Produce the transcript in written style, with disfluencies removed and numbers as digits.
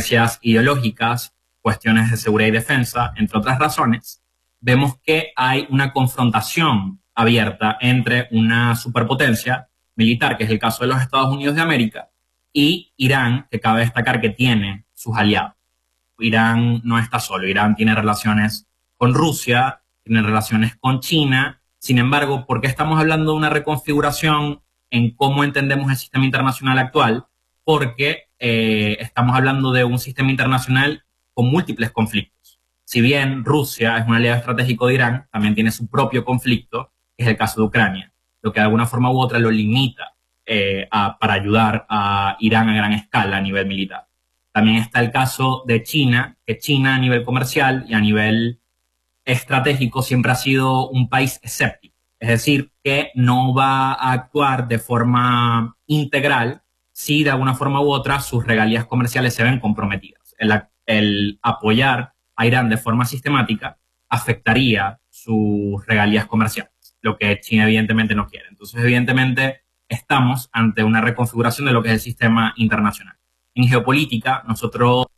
diferencias ideológicas, cuestiones de seguridad y defensa, entre otras razones, vemos que hay una confrontación abierta entre una superpotencia militar, que es el caso de los Estados Unidos de América, y Irán, que cabe destacar que tiene sus aliados. Irán no está solo, Irán tiene relaciones con Rusia, tiene relaciones con China. Sin embargo, ¿por qué estamos hablando de una reconfiguración en cómo entendemos el sistema internacional actual? Porque estamos hablando de un sistema internacional con múltiples conflictos. Si bien Rusia es un aliado estratégico de Irán, también tiene su propio conflicto, que es el caso de Ucrania, lo que de alguna forma u otra lo limita para ayudar a Irán a gran escala a nivel militar. También está el caso de China, que China a nivel comercial y a nivel estratégico siempre ha sido un país escéptico. Es decir, que no va a actuar de forma integral si de alguna forma u otra sus regalías comerciales se ven comprometidas. El apoyar a Irán de forma sistemática afectaría sus regalías comerciales, lo que China evidentemente no quiere. Entonces, evidentemente, estamos ante una reconfiguración de lo que es el sistema internacional. En geopolítica, nosotros